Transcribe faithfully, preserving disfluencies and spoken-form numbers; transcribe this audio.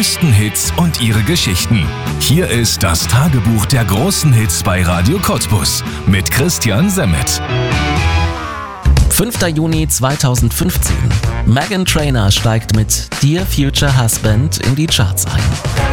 größten Hits und ihre Geschichten. Hier ist das Tagebuch der großen Hits bei Radio Cottbus mit Christian Semmet. fünfter Juni zweitausendfünfzehn. Meghan Trainor steigt mit Dear Future Husband in die Charts ein.